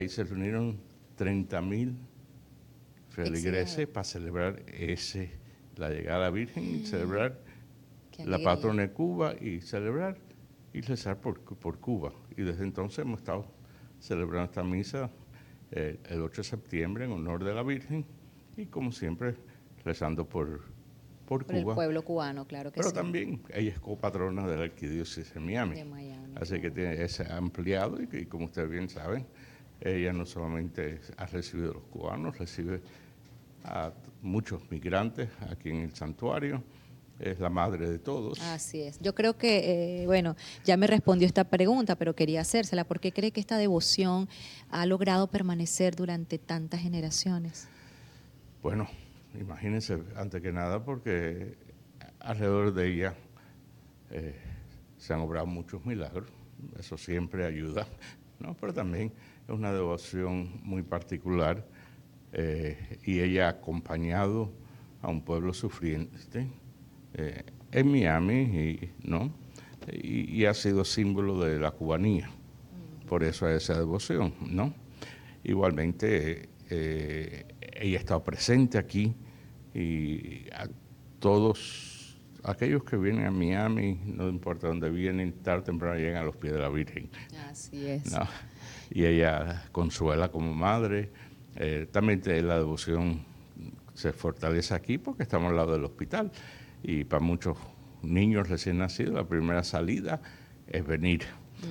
Ahí se reunieron 30.000 feligreses para celebrar la llegada de la Virgen y celebrar la patrona de Cuba y celebrar y rezar por Cuba. Y desde entonces hemos estado celebrando esta misa el 8 de septiembre en honor de la Virgen y como siempre rezando por Cuba. El pueblo cubano, claro que pero sí. Pero también ella es copatrona de la Arquidiócesis de Miami. Así claro. que es ampliado y como ustedes bien saben, ella no solamente ha recibido a los cubanos, recibe a muchos migrantes aquí en el santuario. Es la madre de todos. Así es. Yo creo que, ya me respondió esta pregunta, pero quería hacérsela. ¿Por qué cree que esta devoción ha logrado permanecer durante tantas generaciones? Bueno, imagínense, antes que nada, porque alrededor de ella se han obrado muchos milagros. Eso siempre ayuda, ¿no? Pero también es una devoción muy particular y ella ha acompañado a un pueblo sufriente en Miami, ¿no? Y ha sido símbolo de la cubanía. Por eso a esa devoción, ¿no? Igualmente, ella ha estado presente aquí y a todos aquellos que vienen a Miami, no importa dónde vienen, tarde o temprano llegan a los pies de la Virgen. Así es. ¿No? Y ella consuela como madre. También la devoción se fortalece aquí porque estamos al lado del hospital y para muchos niños recién nacidos la primera salida es venir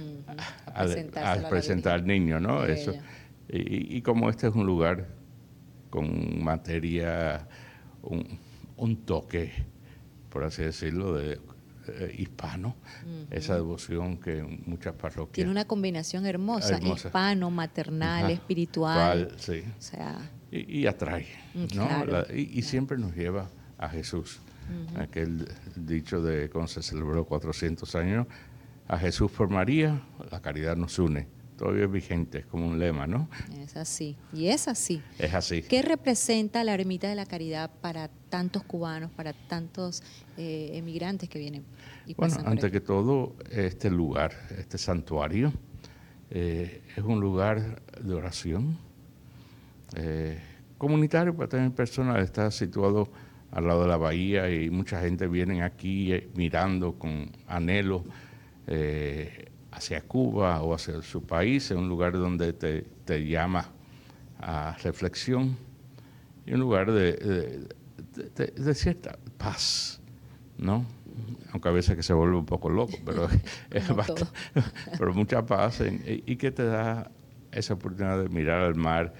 a presentar al niño, ¿no? Eso. Y como este es un lugar con materia, un toque, por así decirlo, de hispano, esa devoción que en muchas parroquias tiene una combinación hermosa. Hispano, maternal, espiritual, sí. O sea, y atrae, ¿no? Claro, y siempre nos lleva a Jesús. Aquel dicho de cuando se celebró 400 años, a Jesús por María, la caridad nos une. Todavía es vigente, es como un lema, ¿no? Es así, y es así. Es así. ¿Qué representa la Ermita de la Caridad para tantos cubanos, para tantos emigrantes que vienen y bueno, pasan por antes aquí? que todo, este lugar, este santuario, es un lugar de oración comunitario, pero también personal. Está situado al lado de la bahía y mucha gente viene aquí mirando con anhelo hacia Cuba o hacia su país. Es un lugar donde te llama a reflexión y un lugar de cierta paz, ¿no? Aunque a veces que se vuelve un poco loco, pero es bastante, pero mucha paz y que te da esa oportunidad de mirar al mar,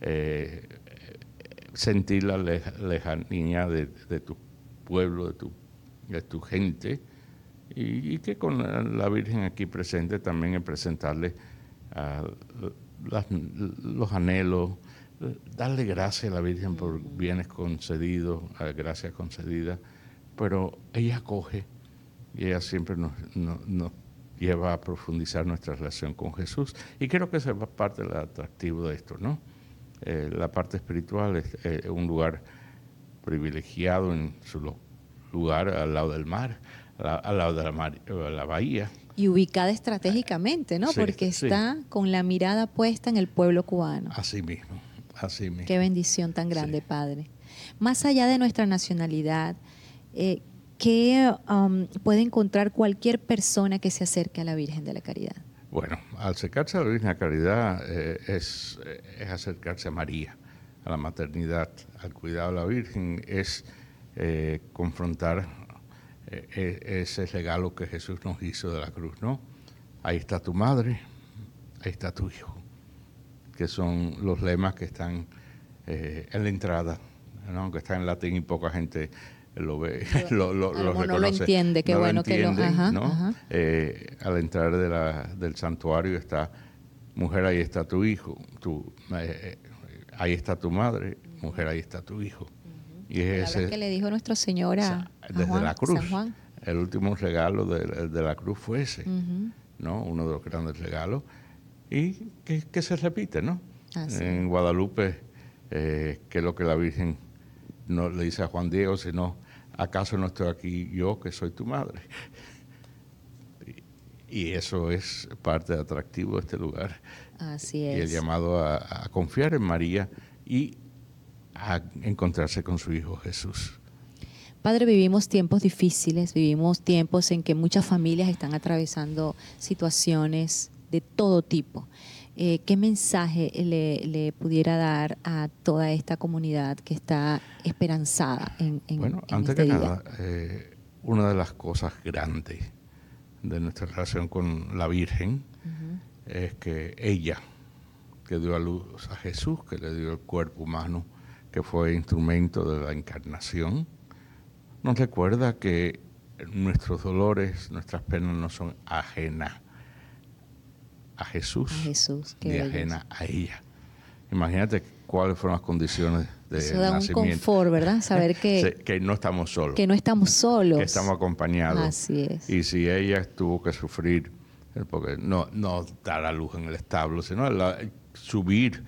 sentir la lejanía de tu pueblo, de tu gente, y que con la Virgen aquí presente también es presentarle los anhelos, darle gracias a la Virgen por bienes concedidos, gracias concedidas, pero ella acoge y ella siempre nos lleva a profundizar nuestra relación con Jesús. Y creo que esa es parte del atractivo de esto, ¿no? La parte espiritual es un lugar privilegiado en su lugar al lado del mar, al lado de la bahía. Y ubicada estratégicamente, ¿no? Sí, porque está con la mirada puesta en el pueblo cubano. Así mismo, así mismo. Qué bendición tan grande, Padre. Más allá de nuestra nacionalidad, ¿qué puede encontrar cualquier persona que se acerque a la Virgen de la Caridad? Bueno, acercarse a la Virgen de la Caridad es acercarse a María, a la maternidad, al cuidado de la Virgen, es confrontar ese regalo que Jesús nos hizo de la cruz, ¿no? Ahí está tu madre, ahí está tu hijo, que son los lemas que están en la entrada, ¿no? Aunque está en latín y poca gente lo ve, lo reconoce. No lo entiende, qué no bueno que lo... Ajá, ¿no? Ajá. Al entrar del santuario está, mujer, ahí está tu hijo, ahí está tu madre, mujer, ahí está tu hijo. Y es ese, que le dijo nuestro Señor desde Juan, la cruz. San Juan. El último regalo de la cruz fue ese, ¿no? Uno de los grandes regalos. Y que se repite, ¿no? En Guadalupe, que es lo que la Virgen no le dice a Juan Diego, sino, ¿acaso no estoy aquí yo, que soy tu madre? Y eso es parte de atractivo de este lugar. Así Y el es. llamado a confiar en María y a encontrarse con su Hijo Jesús. Padre, vivimos tiempos difíciles, vivimos tiempos en que muchas familias están atravesando situaciones de todo tipo. ¿Qué mensaje le pudiera dar a toda esta comunidad que está esperanzada Bueno, en antes este que día? nada, una de las cosas grandes de nuestra relación con la Virgen es que ella, que dio a luz a Jesús, que le dio el cuerpo humano, que fue instrumento de la encarnación, nos recuerda que nuestros dolores, nuestras penas no son ajenas a Jesús, A Jesús, qué ni bello. ajenas a ella. Imagínate cuáles fueron las condiciones de Eso da un nacimiento. confort, ¿verdad? Saber que no estamos solos, que no estamos solos. que estamos acompañados. Así es. Y si ella tuvo que sufrir, porque no dar a luz en el establo, sino subir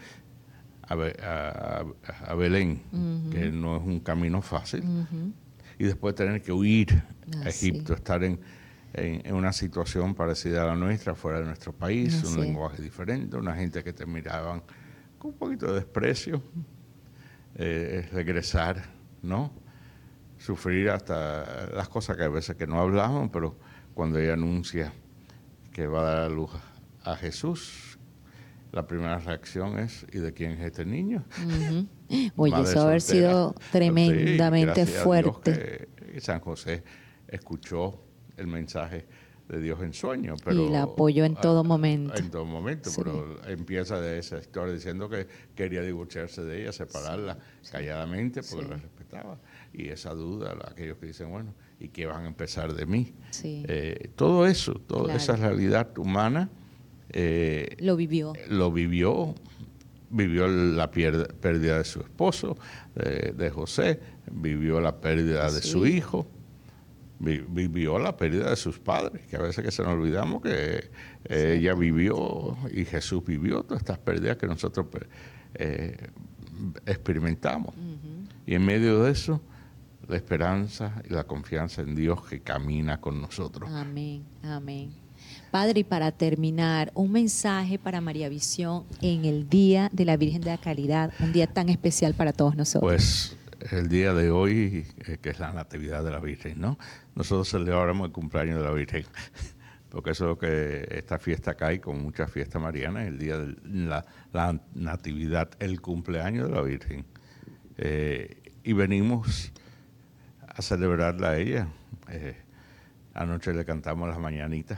a Belén, que no es un camino fácil, y después tener que huir a Egipto, estar en una situación parecida a la nuestra, fuera de nuestro país, un lenguaje diferente, una gente que te miraban con un poquito de desprecio, regresar, ¿no? Sufrir hasta las cosas que a veces que no hablaban, pero cuando ella anuncia que va a dar a luz a Jesús, la primera reacción es: ¿y de quién es este niño? Oye, Madre eso haber soltera. sido tremendamente Sí, fuerte. que San José escuchó el mensaje de Dios en sueño, pero Y la apoyó en todo momento. En todo momento, Sí. pero empieza de esa historia diciendo que quería divorciarse de ella, separarla calladamente porque la respetaba. Y esa duda, aquellos que dicen, bueno, ¿y qué van a empezar de mí? Sí. Todo eso, toda Claro. esa realidad humana, Lo vivió. vivió la pérdida de su esposo, de José, vivió la pérdida de su hijo, vivió la pérdida de sus padres, que a veces que se nos olvidamos que ella vivió y Jesús vivió todas estas pérdidas que nosotros experimentamos. Y en medio de eso, la esperanza y la confianza en Dios que camina con nosotros. Amén, amén. Padre, y para terminar, un mensaje para María Visión en el Día de la Virgen de la Caridad, un día tan especial para todos nosotros. Pues el día de hoy, que es la Natividad de la Virgen, ¿no? Nosotros celebramos el cumpleaños de la Virgen, porque eso es lo que esta fiesta cae con muchas fiestas marianas, el día de la Natividad, el cumpleaños de la Virgen. Y venimos a celebrarla a ella. Anoche le cantamos las mañanitas,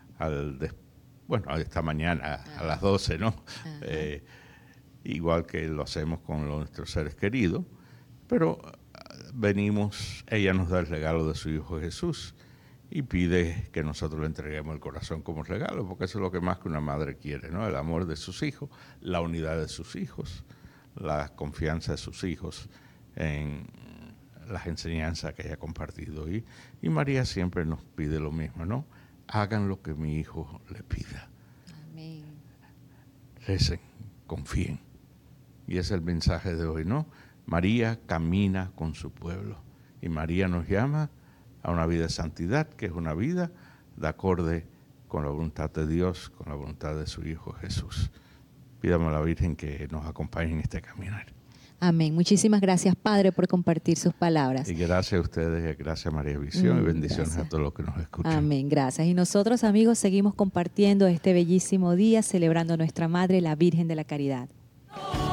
esta mañana a las 12, ¿no? Igual que lo hacemos con nuestros seres queridos, pero venimos, ella nos da el regalo de su Hijo Jesús y pide que nosotros le entreguemos el corazón como regalo, porque eso es lo que más que una madre quiere, ¿no? El amor de sus hijos, la unidad de sus hijos, la confianza de sus hijos en las enseñanzas que ella ha compartido. Y María siempre nos pide lo mismo, ¿no? Hagan lo que mi hijo le pida. Amén. Recen, confíen. Y ese es el mensaje de hoy, ¿no? María camina con su pueblo. Y María nos llama a una vida de santidad, que es una vida de acorde con la voluntad de Dios, con la voluntad de su Hijo Jesús. Pidamos a la Virgen que nos acompañe en este caminar. Amén. Muchísimas gracias, Padre, por compartir sus palabras. Y gracias a ustedes, gracias María Visión, y bendiciones gracias. a todos los que nos escuchan. Amén, gracias. Y nosotros, amigos, seguimos compartiendo este bellísimo día, celebrando a nuestra Madre, la Virgen de la Caridad.